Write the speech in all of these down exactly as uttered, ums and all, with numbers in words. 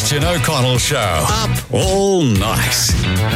Christian O'Connell Show. Up all night.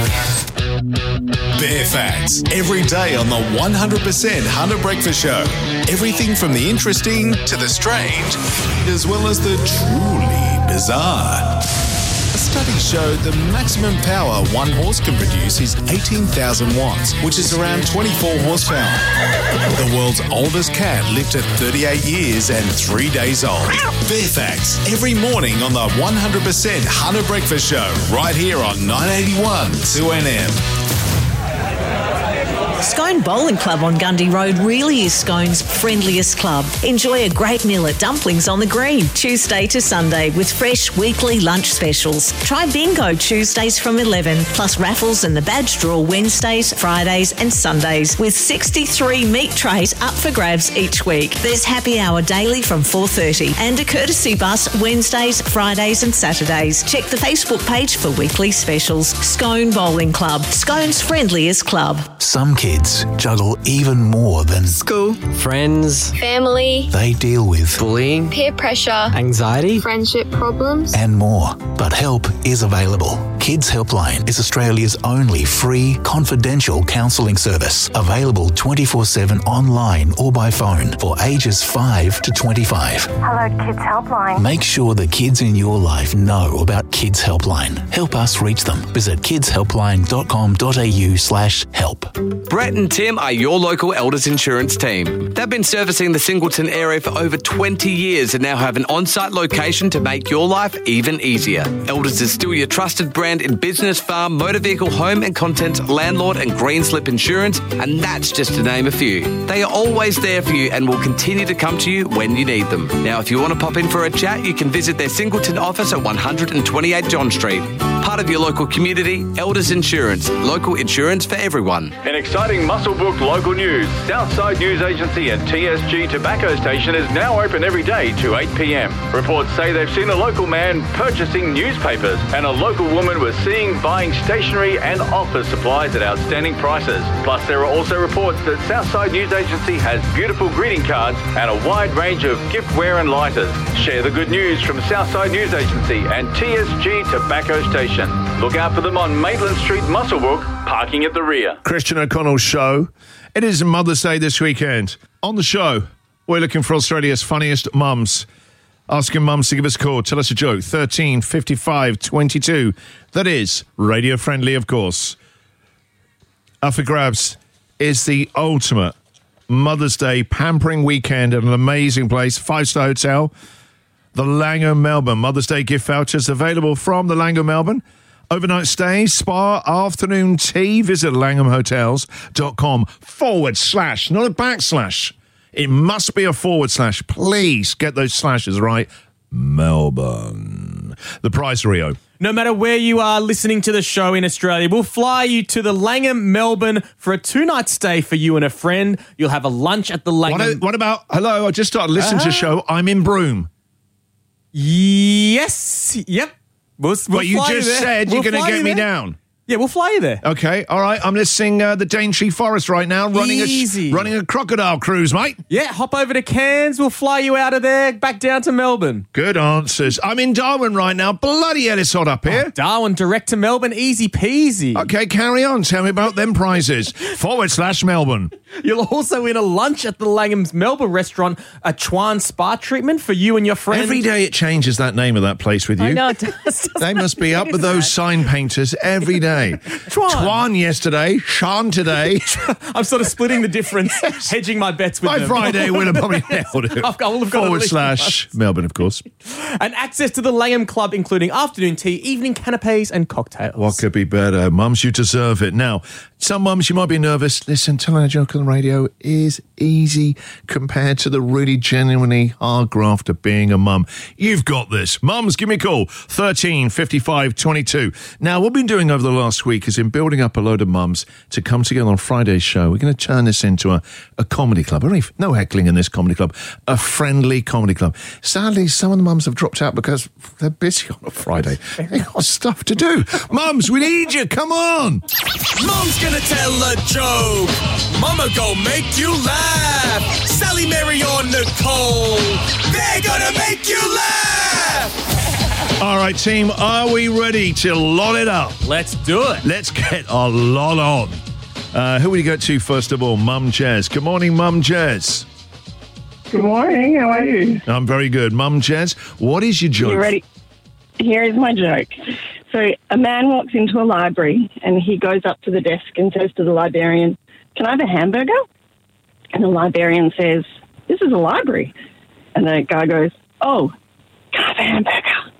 Bare Facts. Every day on the one hundred percent Hunter Breakfast Show. Everything from the interesting to the strange, as well as the truly bizarre. A study showed the maximum power one horse can produce is eighteen thousand watts, which is around twenty-four horsepower. The world's oldest cat lived to thirty-eight years and three days old. Bare Facts, every morning on the one hundred percent Hunter Breakfast Show, right here on nine eighty-one two N M. Scone Bowling Club on Gundy Road really is Scone's friendliest club. Enjoy a great meal at Dumplings on the Green, Tuesday to Sunday, with fresh weekly lunch specials. Try bingo Tuesdays from eleven, plus raffles and the badge draw Wednesdays, Fridays and Sundays, with sixty-three meat trays up for grabs each week. There's happy hour daily from four thirty and a courtesy bus Wednesdays, Fridays and Saturdays. Check the Facebook page for weekly specials. Scone Bowling Club, Scone's friendliest club. Some kids juggle even more than school, friends, family. They deal with bullying, peer pressure, anxiety, friendship problems, and more. But help is available. Kids Helpline is Australia's only free, confidential counselling service, available twenty-four seven online or by phone for ages five to twenty-five. Hello, Kids Helpline. Make sure the kids in your life know about Kids Helpline. Help us reach them. Visit kidshelpline.com.au slash help. Brett and Tim are your local Elders Insurance team. They've been servicing the Singleton area for over twenty years and now have an on-site location to make your life even easier. Elders is still your trusted brand in business, farm, motor vehicle, home and contents, landlord and green slip insurance, and that's just to name a few. They are always there for you and will continue to come to you when you need them. Now, if you want to pop in for a chat, you can visit their Singleton office at one twenty-eight John Street. Part of your local community, Elders Insurance, local insurance for everyone. In exciting Muswellbrook local news, Southside News Agency and T S G Tobacco Station is now open every day to eight p.m. Reports say they've seen a local man purchasing newspapers and a local woman was seen buying stationery and office supplies at outstanding prices. Plus, there are also reports that Southside News Agency has beautiful greeting cards and a wide range of giftware and lighters. Share the good news from Southside News Agency and T S G Tobacco Station. Look out for them on Maitland Street, Muswellbrook, parking at the rear. Christian O'Connell Show. It is Mother's Day this weekend. On the show, we're looking for Australia's funniest mums. Asking mums to give us a call. Tell us a joke. thirteen fifty-five twenty-two. That is radio friendly, of course. Up for grabs is the ultimate Mother's Day pampering weekend at an amazing place. Five-star hotel. The Langham Melbourne Mother's Day gift vouchers available from the Langham Melbourne. Overnight stays, spa, afternoon tea. Visit langhamhotels.com forward slash, not a backslash. It must be a forward slash. Please get those slashes right. Melbourne. The price, Rio. No matter where you are listening to the show in Australia, we'll fly you to the Langham Melbourne for a two-night stay for you and a friend. You'll have a lunch at the Langham. What, what about, hello, I just started listening uh, to the show. I'm in Broome. Yes. Yep. We'll, we'll but you fly just you there. said we'll you're going to get me there. down. Yeah, we'll fly you there. Okay, all right. I'm listening uh, the Daintree Forest right now, running Easy. a running a crocodile cruise, mate. Yeah, hop over to Cairns. We'll fly you out of there, back down to Melbourne. Good answers. I'm in Darwin right now. Bloody hell, it's hot up here. Oh, Darwin, direct to Melbourne, easy peasy. Okay, carry on. Tell me about them prizes. Forward slash Melbourne. You'll also win a lunch at the Langham's Melbourne restaurant, a Chuan spa treatment for you and your friend. Every day it changes that name of that place with you. I know, it does. They must be up with those sign painters every day. Chuan. Chuan yesterday, Sean today. I'm sort of splitting the difference, hedging my bets with By them. Friday, we'll have probably nailed it. I've got, I've got Forward slash Melbourne, of course. And access to the Langham Club, including afternoon tea, evening canapes and cocktails. What could be better? Mums, you deserve it. Now, some mums, you might be nervous. Listen, telling a joke on the radio is easy compared to the really genuinely hard graft of being a mum. You've got this. Mums, give me a call. thirteen fifty-five twenty-two. Now, what we've been doing over the last week is in building up a load of mums to come together on Friday's show. We're going to turn this into a, a comedy club. No heckling in this comedy club. A friendly comedy club. Sadly, some of the mums have dropped out because they're busy on a Friday. They've got stuff to do. Mums, we need you. Come on. Mum's gonna tell a joke. Mama gon' make you laugh. Sally, Mary, or Nicole, they're gonna make you laugh. All right, right, team, are we ready to lot it up? Let's do it. Let's get a lot on. Uh, who will you go to first of all? Mum Jez. Good morning, Mum Jez. Good morning. How are you? I'm very good. Mum Jez, what is your joke? You ready? Here is my joke. So a man walks into a library and he goes up to the desk and says to the librarian, "Can I have a hamburger?" And the librarian says, "This is a library." And the guy goes, "Oh, can I have a hamburger?"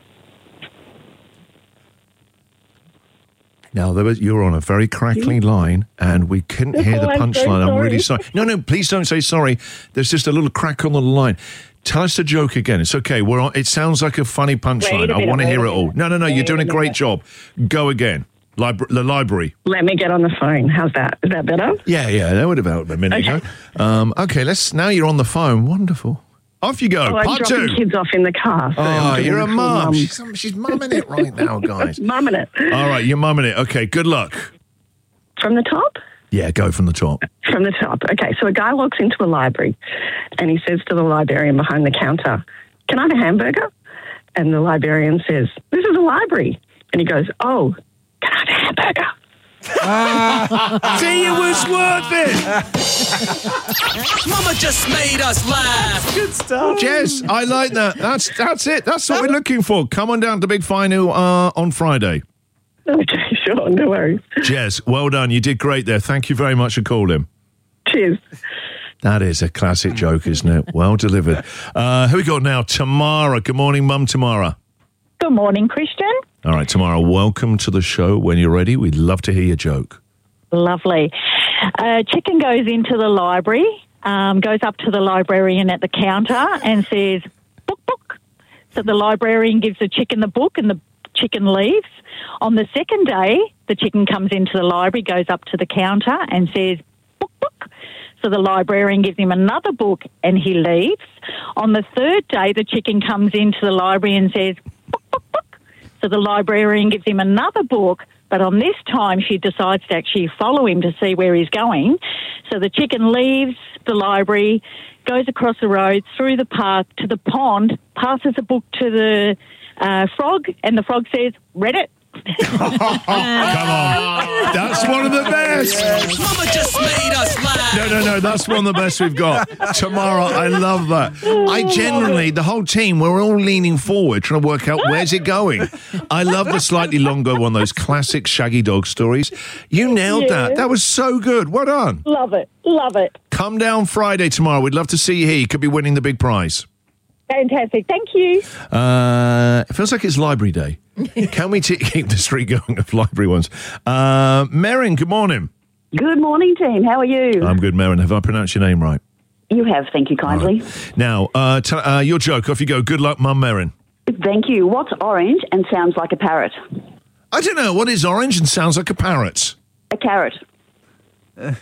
Now, there was, you're on a very crackly line, and we couldn't hear the Oh, I'm so punchline. I'm really sorry. sorry. No, no, please don't say sorry. There's just a little crack on the line. Tell us the joke again. It's okay. We're on, it sounds like a funny punchline. Wait a I minute, want to wait hear a it all. minute. No, no, no. You're Wait doing a a great minute. job. Go again. Libra- the library. Let me get on the phone. How's that? Is that better? Yeah, yeah. That would have helped a minute Okay. ago. Um, okay, let's. Now you're on the phone. Wonderful. Off you go. Oh, I'm Part dropping two. kids off in the car. So Oh, I'm you're a doing mum. full She's, she's mumming it right now, guys. Mumming it. All right, you're mumming it. Okay, good luck. From the top? Yeah, go from the top. From the top. Okay, so a guy walks into a library and he says to the librarian behind the counter, "Can I have a hamburger?" And the librarian says, "This is a library." And he goes, "Oh, can I have a hamburger?" See, it was worth it. Mama just made us laugh. Good stuff. Jez, I like that. That's that's it. That's what we're looking for. Come on down to Big Final uh, on Friday. Okay, sure, no worries. Jez, well done. You did great there. Thank you very much for calling. Cheers. That is a classic joke, isn't it? Well delivered. Uh, who we got now? Tamara. Good morning, Mum Tamara. Good morning, Christian. All right, Tamara, welcome to the show. When you're ready, we'd love to hear your joke. Lovely. A chicken goes into the library, um, goes up to the librarian at the counter and says, "Book, book." So the librarian gives the chicken the book and the chicken leaves. On the second day, the chicken comes into the library, goes up to the counter and says, "Book, book." So the librarian gives him another book and he leaves. On the third day, the chicken comes into the library and says, "Book, book, book." So the librarian gives him another book, but on this time she decides to actually follow him to see where he's going. So the chicken leaves the library, goes across the road, through the park to the pond, passes a book to the uh, frog, and the frog says, "Read it." Come on. That's one of the best. Mama just made us laugh. No, no, no. That's one of the best we've got. Tamara, I love that. I generally, the whole team, we're all leaning forward trying to work out where's it going. I love the slightly longer one, those classic Shaggy Dog stories. You nailed that. Yes. That was so good. Well done. Love it. Love it. Come down Friday tomorrow. We'd love to see you here. You could be winning the big prize. Fantastic. Thank you. Uh, it feels like it's library day. Can we t- keep the streak going of library ones? Uh, Merrin, good morning. Good morning, team. How are you? I'm good, Merrin. Have I pronounced your name right? You have, thank you kindly. Now, uh, t- uh, your joke. Off you go. Good luck, Mum Merrin. Thank you. What's orange and sounds like a parrot? I don't know. What is orange and sounds like a parrot? A carrot. No,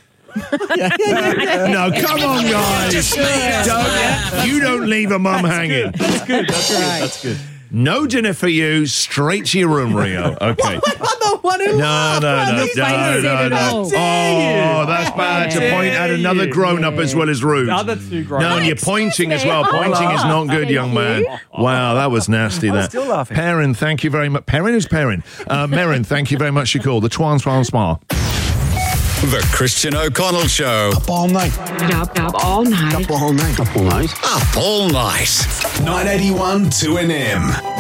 come on, guys. Don't, you don't leave a mum hanging. That's good. That's good. That's good. No dinner for you. Straight to your room, Rio. Okay. I'm the one who No, no, no, no, no, no, no. Oh, that's bad to point at another grown-up as well as rude. The other two grown No, and you're pointing as well. Pointing is not good, young man. Wow, that was nasty. I was That. still laughing. Perrin, thank you very much. Perrin is Perrin. Uh, Merrin, thank you very much for your call. The Twan Twan Spa. The Christian O'Connell Show. Up all night. Up, up all night. Up all night. Up all night. Up all night. nine eighty-one two N M.